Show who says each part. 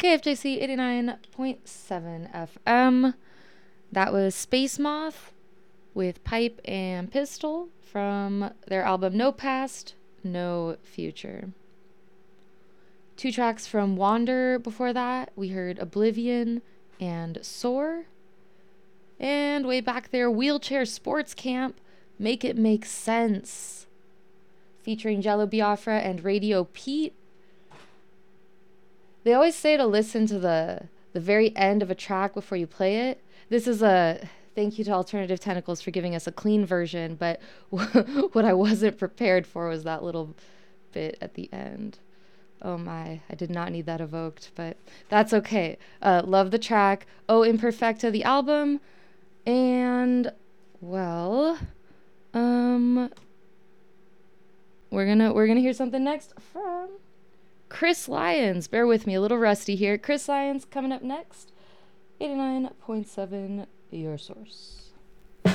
Speaker 1: KFJC 89.7 FM. That was Space Moth with Pipe and Pistol from their album No Past, No Future. 2 tracks from Wander before that. We heard Oblivion and Soar. And way back there, Wheelchair Sports Camp, Make It Make Sense, featuring Jello Biafra and Radio Pete. They always say to listen to the very end of a track before you play it. This is a thank you to Alternative Tentacles for giving us a clean version, but what I wasn't prepared for was that little bit at the end. Oh my, I did not need that evoked, but that's okay. Love the track. Oh Imperfecta, the album. And, well, we're gonna hear something next from Chris Lyons. Bear with me, a little rusty here. Chris Lyons coming up next. 89.7, your source.